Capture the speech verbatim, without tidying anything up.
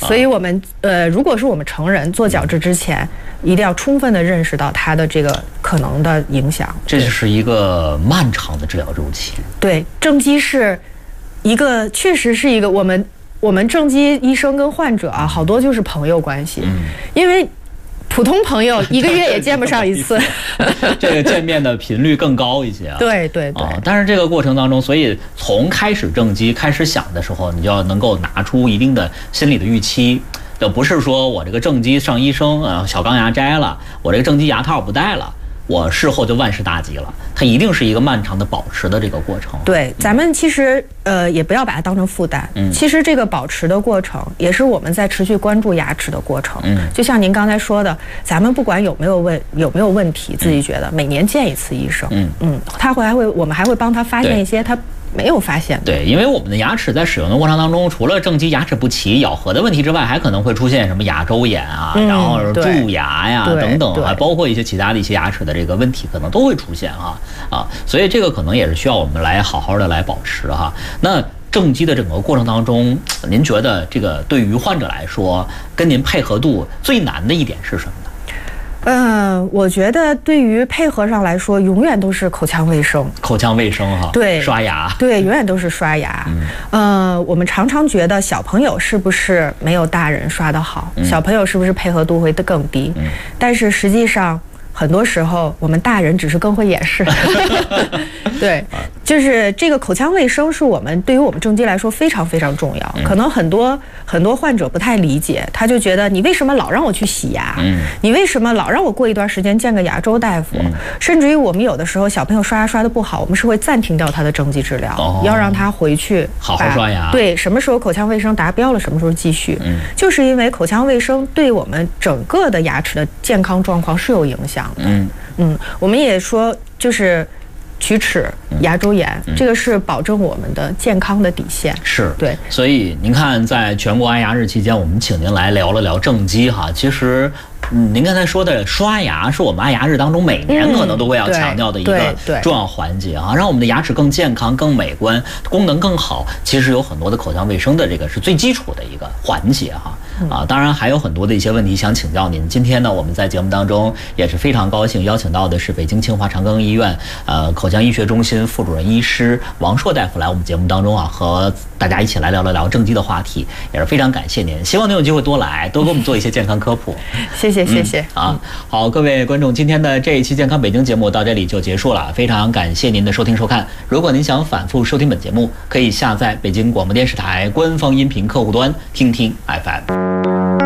所以我们呃，如果是我们成人做矫治之前，一定要充分的认识到它的这个可能的影响。 这就是一个漫长的治疗周期。 对，正畸是一个，确实是一个我们我们正畸医生跟患者啊，好多就是朋友关系，嗯，因为普通朋友一个月也见不上一次， 这个见面的频率更高一些啊。 对对对、 啊。但是这个过程当中，所以从开始正畸开始想的时候，你就要能够拿出一定的心理的预期。就不是说我这个正畸上医生啊，小钢牙摘了，我这个正畸牙套不戴了，我事后就万事大吉了。它一定是一个漫长的保持的这个过程。 对，咱们其实呃也不要把它当成负担。嗯，其实这个保持的过程也是我们在持续关注牙齿的过程。嗯，就像您刚才说的，咱们不管有没有问有没有问题，自己觉得每年见一次医生。嗯嗯，他会还会我们还会帮他发现一些他没有发现的。 对，因为我们的牙齿在使用的过程当中，除了正畸牙齿不齐、咬合的问题之外，还可能会出现什么牙周炎啊，嗯、然后蛀牙呀等等啊，包括一些其他的一些牙齿的这个问题，可能都会出现哈啊，所以这个可能也是需要我们来好好的来保持哈。那正畸的整个过程当中，您觉得这个对于患者来说，跟您配合度最难的一点是什么呢？ 嗯，我觉得对于配合上来说，永远都是口腔卫生。 口腔卫生哈， 对， 刷牙， 对，永远都是刷牙。嗯，呃，我们常常觉得小朋友是不是没有大人刷得好？嗯、小朋友是不是配合度会更低？嗯，但是实际上。很多时候，我们大人只是更会掩饰。对，就是这个口腔卫生是我们对于我们正畸来说非常非常重要。可能很多很多患者不太理解，他就觉得你为什么老让我去洗牙？嗯，你为什么老让我过一段时间见个牙周大夫？嗯、甚至于我们有的时候小朋友刷牙刷得不好，我们是会暂停掉他的正畸治疗，哦、要让他回去好好刷牙。 对，什么时候口腔卫生达标了，什么时候继续。嗯，就是因为口腔卫生对我们整个的牙齿的健康状况是有影响。嗯嗯，我们也说就是龋齿、牙周炎，嗯、这个是保证我们的健康的底线。 是对， 所以您看，在全国爱牙日期间，我们请您来聊了聊正畸哈。其实，嗯，您刚才说的刷牙是我们爱牙日当中每年可能都会要强调的一个重要环节啊，让我们的牙齿更健康、更美观、功能更好。其实有很多的口腔卫生的这个是最基础的一个环节哈。啊，当然还有很多的一些问题想请教您。今天呢，我们在节目当中也是非常高兴邀请到的是北京清华长庚医院呃口腔医学中心副主任医师王硕大夫来我们节目当中啊，和大家一起来聊了聊正畸的话题，也是非常感谢您。希望您有机会多来，多给我们做一些健康科普。 谢谢谢谢、 嗯、啊，好，各位观众，今天的这一期健康北京节目到这里就结束了，非常感谢您的收听收看。如果您想反复收听本节目，可以下载北京广播电视台官方音频客户端听听 F M。